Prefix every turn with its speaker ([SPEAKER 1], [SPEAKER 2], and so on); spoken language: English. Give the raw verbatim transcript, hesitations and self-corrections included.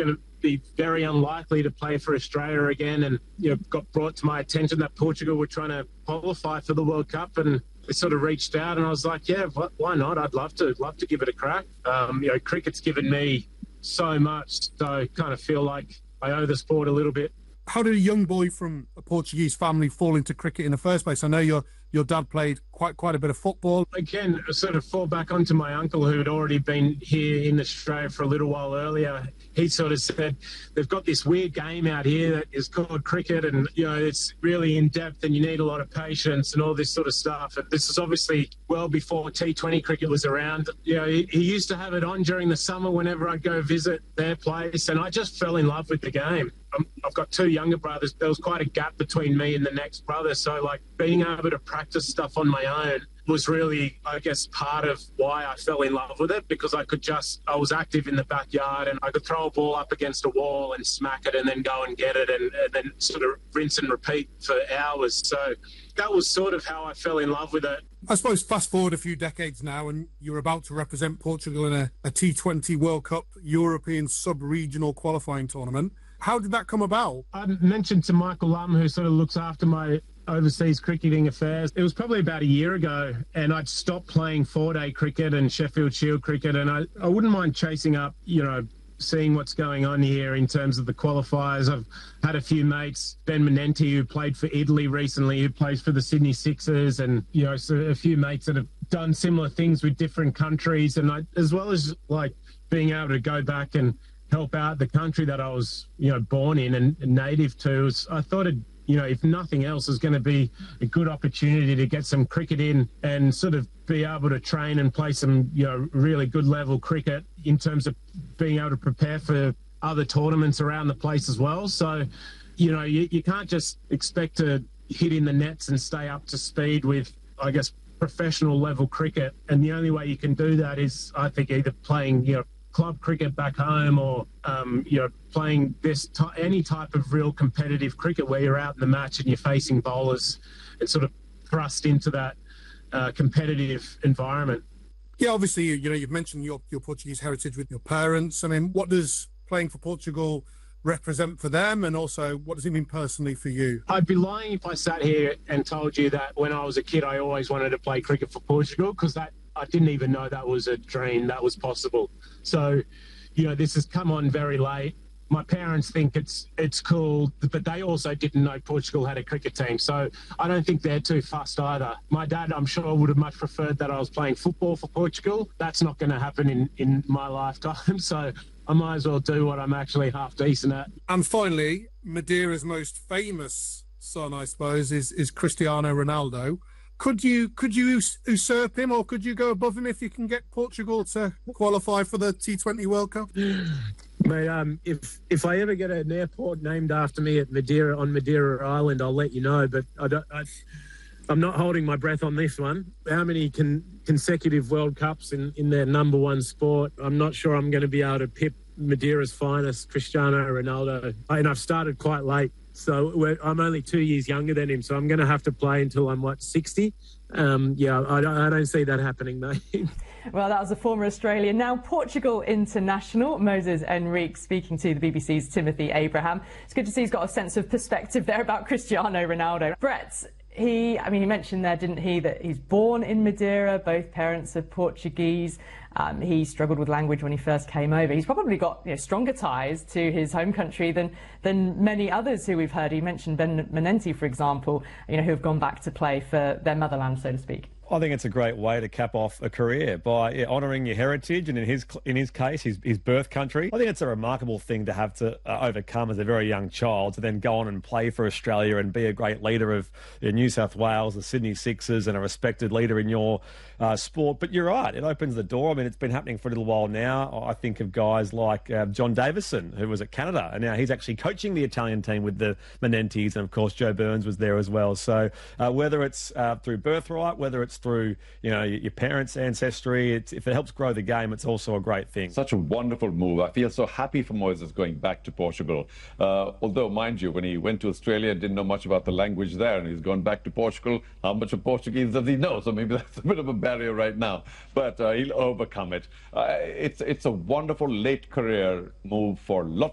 [SPEAKER 1] going to be very unlikely to play for Australia again, and you know, got brought to my attention that Portugal were trying to qualify for the World Cup, and I sort of reached out, and I was like, yeah, why not? I'd love to, love to give it a crack. Um, you know, cricket's given me so much, so I kind of feel like I owe the sport a little bit.
[SPEAKER 2] How did a young boy from a Portuguese family fall into cricket in the first place? I know your your dad played quite quite a bit of football.
[SPEAKER 1] Again, I sort of fall back onto my uncle who had already been here in Australia for a little while earlier. He sort of said, they've got this weird game out here that is called cricket, and, you know, it's really in-depth and you need a lot of patience and all this sort of stuff. And this is obviously well before T twenty cricket was around. You know, he, he used to have it on during the summer whenever I'd go visit their place, and I just fell in love with the game. I'm, I've got two younger brothers. There was quite a gap between me and the next brother, so, like, being able to practice stuff on my own was really, I guess, part of why I fell in love with it, because I could just, I was active in the backyard and I could throw a ball up against a wall and smack it and then go and get it and, and then sort of rinse and repeat for hours. So that was sort of how I fell in love with it.
[SPEAKER 2] I suppose fast forward a few decades now and you're about to represent Portugal in a, a T twenty World Cup European sub-regional qualifying tournament. How did that come about?
[SPEAKER 1] I mentioned to Michael Lum, who sort of looks after my overseas cricketing affairs. It was probably about a year ago, and I'd stopped playing four-day cricket and Sheffield Shield cricket, and I, I wouldn't mind chasing up, you know, seeing what's going on here in terms of the qualifiers. I've had a few mates, Ben Menenti, who played for Italy recently, who plays for the Sydney Sixers, and, you know, so a few mates that have done similar things with different countries, and I, as well as, like, being able to go back and help out the country that I was, you know, born in and, and native to. I thought it, you know, if nothing else, is going to be a good opportunity to get some cricket in and sort of be able to train and play some, you know, really good level cricket in terms of being able to prepare for other tournaments around the place as well. So, you know, you, you can't just expect to hit in the nets and stay up to speed with, I guess, professional level cricket. And the only way you can do that is, I think, either playing, you know, club cricket back home or, um, you know, playing this t- any type of real competitive cricket where you're out in the match and you're facing bowlers and sort of thrust into that uh, competitive environment.
[SPEAKER 2] Yeah, obviously, you know, you've mentioned your, your Portuguese heritage with your parents. I mean, what does playing for Portugal represent for them, and also what does it mean personally for you?
[SPEAKER 1] I'd be lying if I sat here and told you that when I was a kid I always wanted to play cricket for Portugal, because that I didn't even know that was a dream that was possible. So, you know, this has come on very late. My parents think it's it's cool, but they also didn't know Portugal had a cricket team. So I don't think they're too fussed either. My dad, I'm sure, would have much preferred that I was playing football for Portugal. That's not going to happen in, in my lifetime. So I might as well do what I'm actually half decent at.
[SPEAKER 2] And finally, Madeira's most famous son, I suppose, is, is Cristiano Ronaldo. Could you could you usurp him, or could you go above him if you can get Portugal to qualify for the T twenty World Cup?
[SPEAKER 1] Mate, um, if if I ever get an airport named after me at Madeira on Madeira Island, I'll let you know. But I don't. I, I'm not holding my breath on this one. How many con- consecutive World Cups in, in their number one sport? I'm not sure I'm going to be able to pip Madeira's finest, Cristiano Ronaldo. And I've started quite late. So we're, I'm only two years younger than him, so I'm going to have to play until I'm, what, sixty? Um, yeah, I don't, I don't see that happening, mate.
[SPEAKER 3] Well, that was a former Australian, now Portugal international, Moses Henrique, speaking to the B B C's Timothy Abraham. It's good to see he's got a sense of perspective there about Cristiano Ronaldo. Brett, he, I mean, he mentioned there, didn't he, that he's born in Madeira, both parents are Portuguese. Um, he struggled with language when he first came over. He's probably got, you know, stronger ties to his home country than than many others who we've heard. He mentioned Ben Menenti, for example, you know, who have gone back to play for their motherland, so to speak.
[SPEAKER 4] I think it's a great way to cap off a career by yeah, honouring your heritage, and in his in his case, his, his birth country. I think it's a remarkable thing to have to uh, overcome as a very young child, to then go on and play for Australia and be a great leader of uh, New South Wales, the Sydney Sixers, and a respected leader in your uh, sport. But you're right, it opens the door. I mean, it's been happening for a little while now. I think of guys like uh, John Davison, who was at Canada, and now he's actually coaching the Italian team with the Menentis, and of course Joe Burns was there as well. So uh, whether it's uh, through birthright, whether it's through, you know, your parents' ancestry, it's, if it helps grow the game, it's also a great thing.
[SPEAKER 5] Such a wonderful move. I feel so happy for Moises going back to Portugal. Uh, although, mind you, when he went to Australia, didn't know much about the language there, and he's gone back to Portugal. How much of Portuguese does he know? So maybe that's a bit of a barrier right now, but uh, he'll overcome it. Uh, it's, it's a wonderful late career move for lots